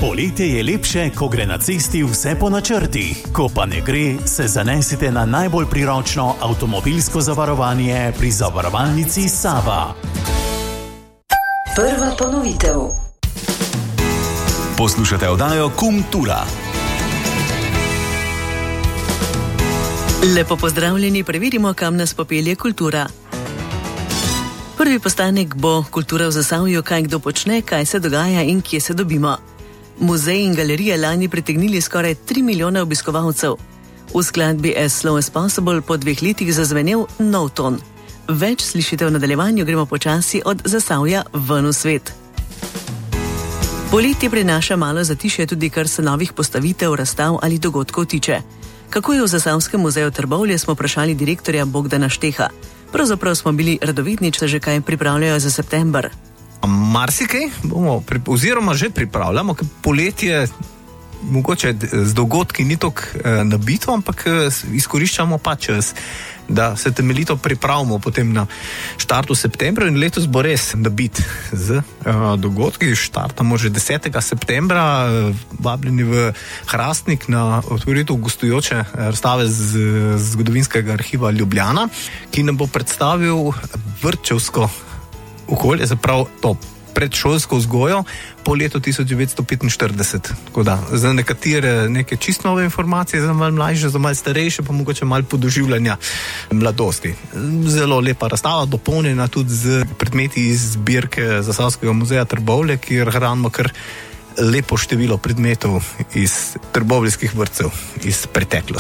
Poletje je lepše, ko gre na cesti vse po načrtih. Ko pa ne gre, se zanesite na najbolj priročno avtomobilsko zavarovanje pri zavarovalnici Sava. Prva ponovitev. Poslušate oddajo Kultura. Lepo pozdravljeni, preverimo, kam nas popelje kultura. Prvi postanek bo Kultura v Zasavju, kaj kdo počne, kaj se dogaja in kje se dobimo. Muzej in galerije lani pritegnili skoraj 3 milijone obiskovalcev. V skladbi As Slow as Possible po 2 letih zazvenel nov ton. Več slišite v nadaljevanju, gremo počasi od Zasavja ven v svet. Poletje prinaša malo zatišje tudi, kar se novih postavitev, razstav ali dogodkov tiče. Kako je v Zasavskem muzeju Trbovlje, smo vprašali direktorja Bogdana Šteha. Pravzaprav smo bili radovedni, če že kaj pripravljajo za september. Marsikaj bomo, oziroma že pripravljamo, ker poletje mogoče z dogodki ni toliko nabito, ampak izkoriščamo pa čas, da se temeljito pripravimo potem na štartu septembra, in letos bo res nabit z dogodki. Štartamo že 10. septembra, vabljeni v Hrastnik na otvoritev gostujoče razstave z zgodovinskega arhiva Ljubljana, ki nam bo predstavil vrtčevsko okolje, zaprav to predšolsko vzgojo po letu 1945. Tako da, za nekatere neke čisto nove informacije, za malo mlajše, za malo starejše, pa mogoče malo podoživljanja mladosti. Zelo lepa razstava, dopolnjena tudi z predmeti iz zbirke Zasavskega muzeja Trbovlje, kjer hranimo kar lepo število predmetov iz trbovljskih vrtcev iz preteklosti.